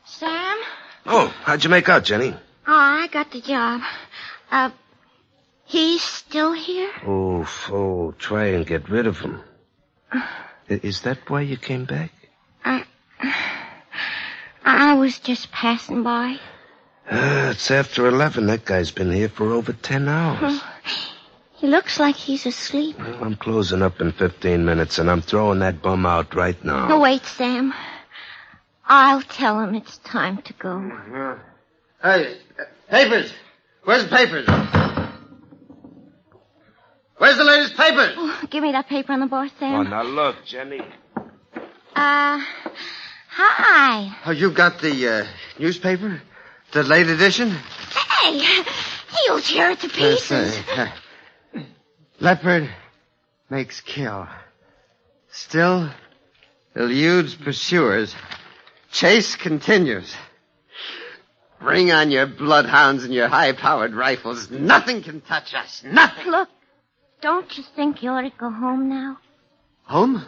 Sam? Oh, how'd you make out, Jenny? Oh, I got the job. He's still here? Oh, try and get rid of him. Is that why you came back? I was just passing by. It's after 11. That guy's been here for over 10 hours. He looks like he's asleep. Well, I'm closing up in 15 minutes, and I'm throwing that bum out right now. No, wait, Sam. I'll tell him it's time to go. Hey, papers. Where's the papers? Where's the latest papers? Oh, give me that paper on the bar, Sam. Oh, now look, Jenny. Hi. Oh, you got the newspaper? The late edition? Hey, he'll tear it to pieces. Leopard makes kill. Still eludes pursuers. Chase continues. Bring on your bloodhounds and your high-powered rifles. Nothing can touch us. Nothing. Look, don't you think you ought to go home now? Home?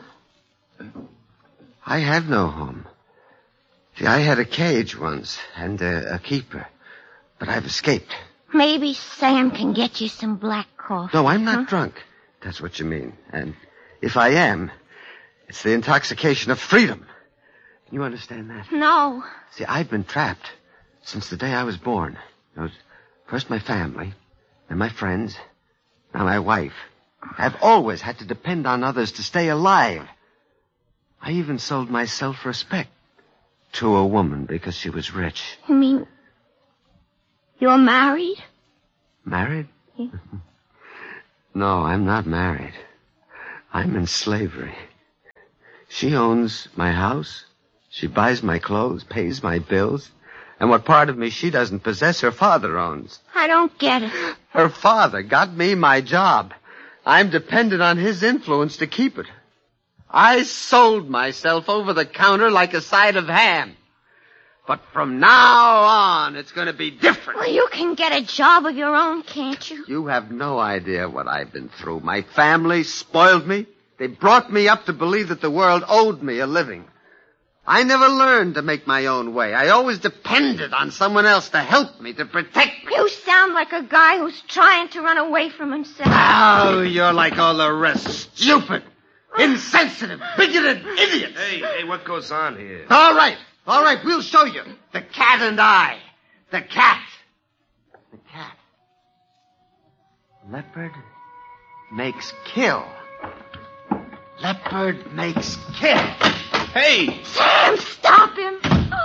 I have no home. See, I had a cage once and a keeper, but I've escaped. Maybe Sam can get you some black coffee. No, I'm not drunk. That's what you mean. And if I am, it's the intoxication of freedom. You understand that? No. See, I've been trapped since the day I was born. It was first my family, then my friends, now my wife. I've always had to depend on others to stay alive. I even sold my self-respect to a woman because she was rich. You mean you're married? Married? Yeah. No, I'm not married. I'm in slavery. She owns my house. She buys my clothes, pays my bills. And what part of me she doesn't possess, her father owns. I don't get it. Her father got me my job. I'm dependent on his influence to keep it. I sold myself over the counter like a side of ham. But from now on, it's going to be different. Well, you can get a job of your own, can't you? You have no idea what I've been through. My family spoiled me. They brought me up to believe that the world owed me a living. I never learned to make my own way. I always depended on someone else to help me, to protect me. You sound like a guy who's trying to run away from himself. Oh, you're like all the rest. Stupid, insensitive, bigoted idiots. Hey, what goes on here? All right, we'll show you. The cat and I. The cat. The cat. Leopard makes kill. Leopard makes kill. Hey! Sam!